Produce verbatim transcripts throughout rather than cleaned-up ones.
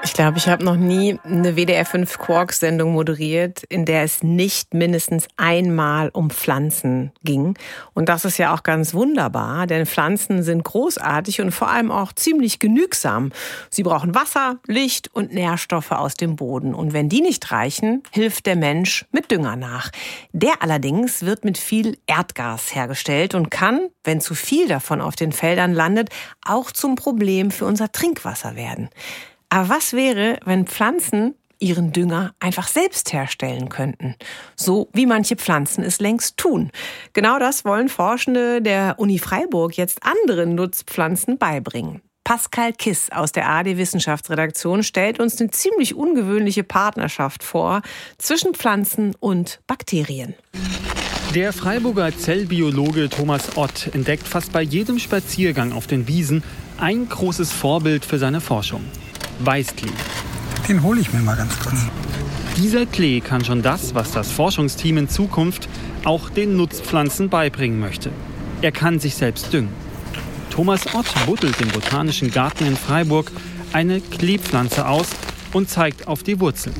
Ich glaube, ich habe noch nie eine W D R fünf Quarks-Sendung moderiert, in der es nicht mindestens einmal um Pflanzen ging. Und das ist ja auch ganz wunderbar, denn Pflanzen sind großartig und vor allem auch ziemlich genügsam. Sie brauchen Wasser, Licht und Nährstoffe aus dem Boden. Und wenn die nicht reichen, hilft der Mensch mit Dünger nach. Der allerdings wird mit viel Erdgas hergestellt und kann, wenn zu viel davon auf den Feldern landet, auch zum Problem für unser Trinkwasser werden. Aber was wäre, wenn Pflanzen ihren Dünger einfach selbst herstellen könnten? So wie manche Pflanzen es längst tun. Genau das wollen Forschende der Uni Freiburg jetzt anderen Nutzpflanzen beibringen. Pascal Kiss aus der A R D-Wissenschaftsredaktion stellt uns eine ziemlich ungewöhnliche Partnerschaft vor zwischen Pflanzen und Bakterien. Der Freiburger Zellbiologe Thomas Ott entdeckt fast bei jedem Spaziergang auf den Wiesen ein großes Vorbild für seine Forschung: Weißklee. Den hole ich mir mal ganz kurz. Dieser Klee kann schon das, was das Forschungsteam in Zukunft auch den Nutzpflanzen beibringen möchte. Er kann sich selbst düngen. Thomas Ott buddelt im Botanischen Garten in Freiburg eine Kleepflanze aus und zeigt auf die Wurzeln.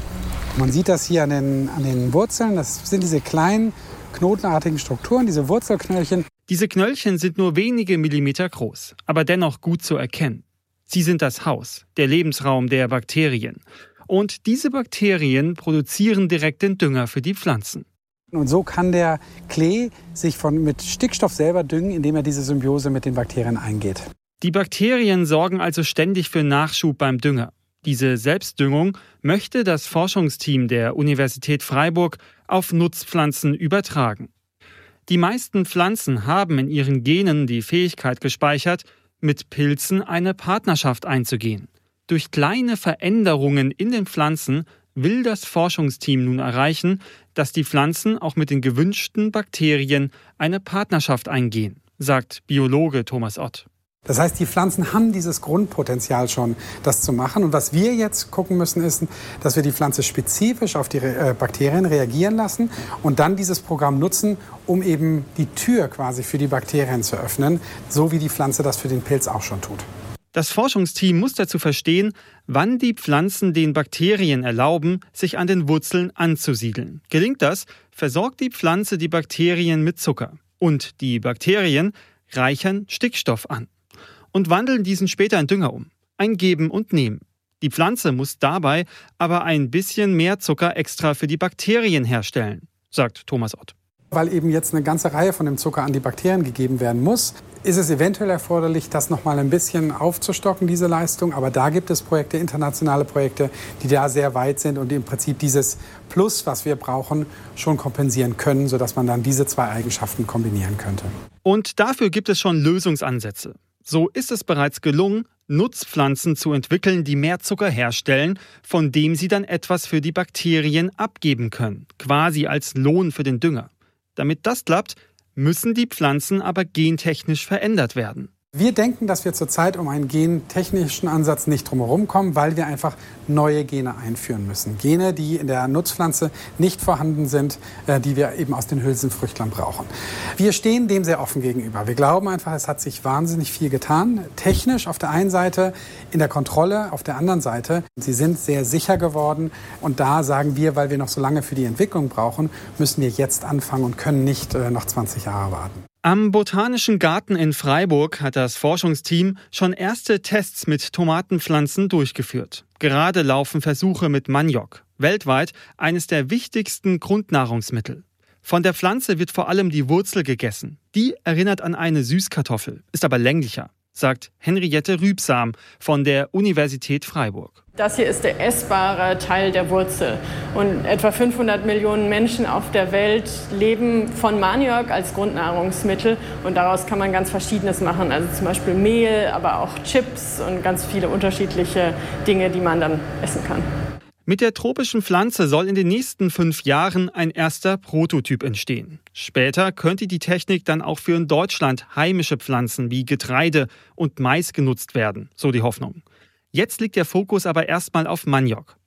Man sieht das hier an den, an den Wurzeln. Das sind diese kleinen knotenartigen Strukturen, diese Wurzelknöllchen. Diese Knöllchen sind nur wenige Millimeter groß, aber dennoch gut zu erkennen. Sie sind das Haus, der Lebensraum der Bakterien. Und diese Bakterien produzieren direkt den Dünger für die Pflanzen. Und so kann der Klee sich von, mit Stickstoff selber düngen, indem er diese Symbiose mit den Bakterien eingeht. Die Bakterien sorgen also ständig für Nachschub beim Dünger. Diese Selbstdüngung möchte das Forschungsteam der Universität Freiburg auf Nutzpflanzen übertragen. Die meisten Pflanzen haben in ihren Genen die Fähigkeit gespeichert, mit Pilzen eine Partnerschaft einzugehen. Durch kleine Veränderungen in den Pflanzen will das Forschungsteam nun erreichen, dass die Pflanzen auch mit den gewünschten Bakterien eine Partnerschaft eingehen, sagt Biologe Thomas Ott. Das heißt, die Pflanzen haben dieses Grundpotenzial schon, das zu machen. Und was wir jetzt gucken müssen, ist, dass wir die Pflanze spezifisch auf die äh, Bakterien reagieren lassen und dann dieses Programm nutzen, um eben die Tür quasi für die Bakterien zu öffnen, so wie die Pflanze das für den Pilz auch schon tut. Das Forschungsteam muss dazu verstehen, wann die Pflanzen den Bakterien erlauben, sich an den Wurzeln anzusiedeln. Gelingt das, versorgt die Pflanze die Bakterien mit Zucker. Und die Bakterien reichern Stickstoff an und wandeln diesen später in Dünger um. Ein Geben und Nehmen. Die Pflanze muss dabei aber ein bisschen mehr Zucker extra für die Bakterien herstellen, sagt Thomas Ott. Weil eben jetzt eine ganze Reihe von dem Zucker an die Bakterien gegeben werden muss, ist es eventuell erforderlich, das noch mal ein bisschen aufzustocken, diese Leistung. Aber da gibt es Projekte, internationale Projekte, die da sehr weit sind und im Prinzip dieses Plus, was wir brauchen, schon kompensieren können, sodass man dann diese zwei Eigenschaften kombinieren könnte. Und dafür gibt es schon Lösungsansätze. So ist es bereits gelungen, Nutzpflanzen zu entwickeln, die mehr Zucker herstellen, von dem sie dann etwas für die Bakterien abgeben können, quasi als Lohn für den Dünger. Damit das klappt, müssen die Pflanzen aber gentechnisch verändert werden. Wir denken, dass wir zurzeit um einen gentechnischen Ansatz nicht drumherum kommen, weil wir einfach neue Gene einführen müssen. Gene, die in der Nutzpflanze nicht vorhanden sind, die wir eben aus den Hülsenfrüchtlern brauchen. Wir stehen dem sehr offen gegenüber. Wir glauben einfach, es hat sich wahnsinnig viel getan. Technisch auf der einen Seite, in der Kontrolle auf der anderen Seite. Sie sind sehr sicher geworden. Und da sagen wir, weil wir noch so lange für die Entwicklung brauchen, müssen wir jetzt anfangen und können nicht noch zwanzig Jahre warten. Am Botanischen Garten in Freiburg hat das Forschungsteam schon erste Tests mit Tomatenpflanzen durchgeführt. Gerade laufen Versuche mit Maniok, weltweit eines der wichtigsten Grundnahrungsmittel. Von der Pflanze wird vor allem die Wurzel gegessen. Die erinnert an eine Süßkartoffel, ist aber länglicher, sagt Henriette Rübsam von der Universität Freiburg. Das hier ist der essbare Teil der Wurzel. Und etwa fünfhundert Millionen Menschen auf der Welt leben von Maniok als Grundnahrungsmittel. Und daraus kann man ganz Verschiedenes machen. Also zum Beispiel Mehl, aber auch Chips und ganz viele unterschiedliche Dinge, die man dann essen kann. Mit der tropischen Pflanze soll in den nächsten fünf Jahren ein erster Prototyp entstehen. Später könnte die Technik dann auch für in Deutschland heimische Pflanzen wie Getreide und Mais genutzt werden, so die Hoffnung. Jetzt liegt der Fokus aber erstmal auf Maniok.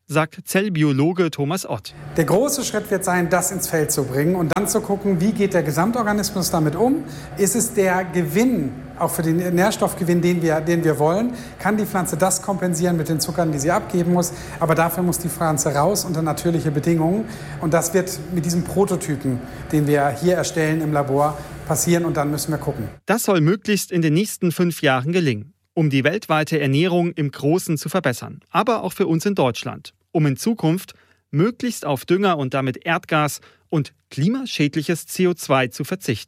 sagt Zellbiologe Thomas Ott. Der große Schritt wird sein, das ins Feld zu bringen und dann zu gucken, wie geht der Gesamtorganismus damit um? Ist es der Gewinn, auch für den Nährstoffgewinn, den wir, den wir wollen? Kann die Pflanze das kompensieren mit den Zuckern, die sie abgeben muss? Aber dafür muss die Pflanze raus unter natürliche Bedingungen. Und das wird mit diesem Prototypen, den wir hier erstellen im Labor, passieren und dann müssen wir gucken. Das soll möglichst in den nächsten fünf Jahren gelingen, um die weltweite Ernährung im Großen zu verbessern, aber auch für uns in Deutschland, um in Zukunft möglichst auf Dünger und damit Erdgas und klimaschädliches C O zwei zu verzichten.